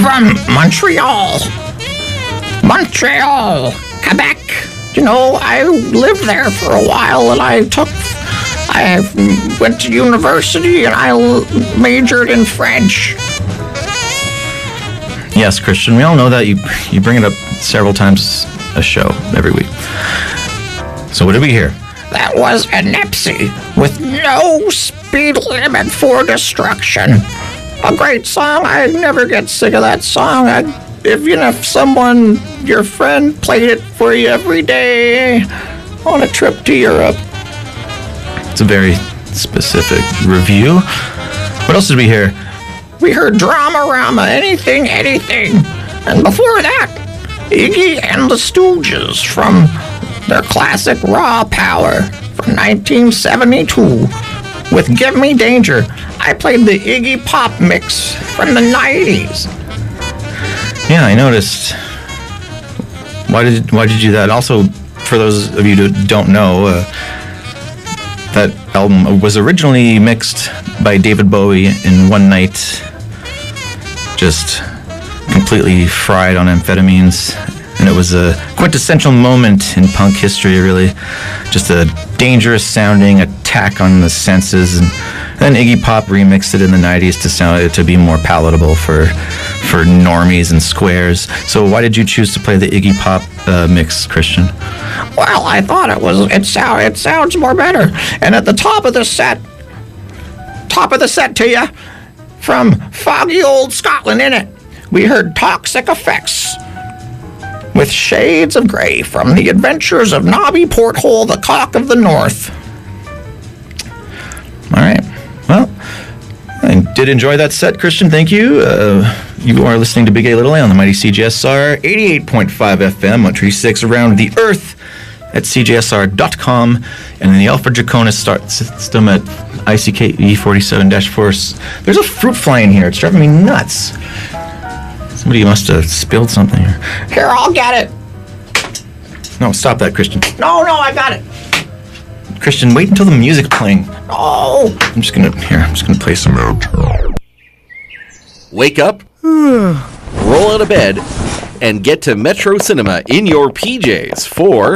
from Montreal. Montreal, Quebec. You know, I lived there for a while, and I went to university, and I majored in French. Yes, Christian, we all know that. You bring it up several times a show every week. So what did we hear? That was a Nipsey with No Speed Limit for Destruction. A great song. I never get sick of that song. If your friend played it for you every day on a trip to Europe. It's a very specific review. What else did we hear? We heard Dramarama, Anything, Anything. And before that, Iggy and the Stooges from their classic Raw Power from 1972 with Give Me Danger. I played the Iggy Pop mix from the 90s. Yeah, I noticed. Why did you do that? Also, for those of you who don't know, that album was originally mixed by David Bowie in one night, just completely fried on amphetamines, and it was a quintessential moment in punk history, really. Just a dangerous sounding attack on the senses, and then Iggy Pop remixed it in the 90s to be more palatable for normies and squares. So why did you choose to play the Iggy Pop mix, Christian? Well, I thought it sounds more better. And at the top of the set to you, from foggy old Scotland in it, we heard Toxic Effects with Shades of Grey from The Adventures of Nobby Porthole, the Cock of the North. All right. Well, I did enjoy that set, Christian. Thank you. You are listening to Big A Little A on the mighty CJSR 88.5 FM on Tree 6 around the Earth at CJSR.com, and in the Alpha Draconis system at ICKE 47-4. There's a fruit fly in here. It's driving me nuts. Somebody must have spilled something here. Here, I'll get it. No, stop that, Christian. No, I got it. Christian, wait until the music's playing. Oh. I'm just gonna play some. Wake up, roll out of bed, and get to Metro Cinema in your PJs for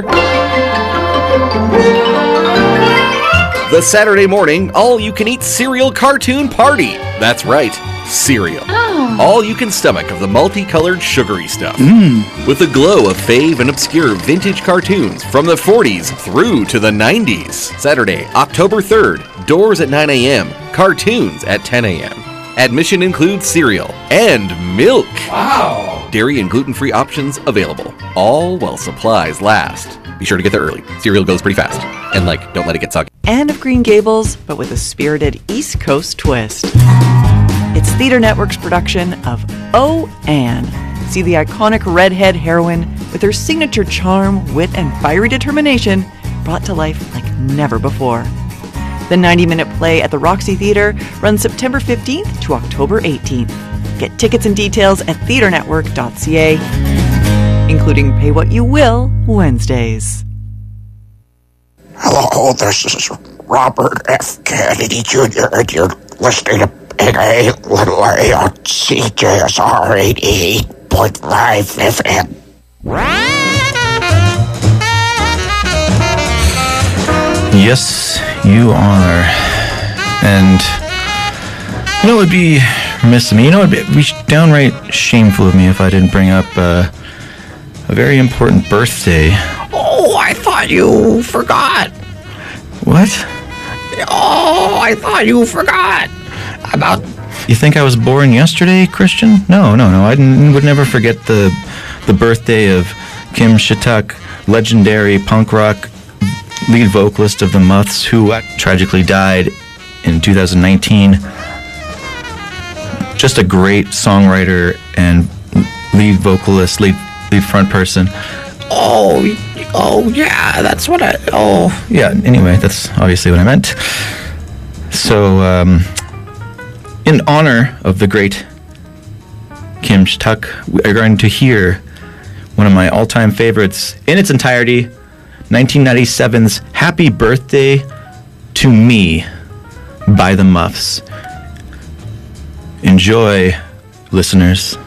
the Saturday morning all-you-can-eat cereal cartoon party. That's right, cereal. All you can stomach of the multicolored sugary stuff. With the glow of fave and obscure vintage cartoons from the 40s through to the 90s. Saturday, October 3rd, doors at 9 a.m., cartoons at 10 a.m. Admission includes cereal and milk. Wow. Dairy and gluten-free options available, all while supplies last. Be sure to get there early. Cereal goes pretty fast. And don't let it get soggy. Anne of Green Gables, but with a spirited East Coast twist. It's Theater Network's production of Oh, Anne. See the iconic redhead heroine with her signature charm, wit, and fiery determination brought to life like never before. The 90-minute play at the Roxy Theater runs September 15th to October 18th. Get tickets and details at theaternetwork.ca, including Pay What You Will Wednesdays. Hello, this is Robert F. Kennedy Jr., and you're listening to Big A Little A on CJSR 88.5 FM. Yes, you are. And it would be remiss of me. It would be downright shameful of me if I didn't bring up a very important birthday. Oh, I thought you forgot. What? Oh, I thought you forgot about... You think I was born yesterday, Christian? No. I would never forget the birthday of Kim Shitak, legendary punk rock lead vocalist of the Muffs, who tragically died in 2019. Just a great songwriter and lead vocalist, lead front person. Oh, yeah, that's what anyway, that's obviously what I meant. So, in honor of the great Kim Shitak, we are going to hear one of my all-time favorites in its entirety, 1997's Happy Birthday to Me by the Muffs. Enjoy, listeners.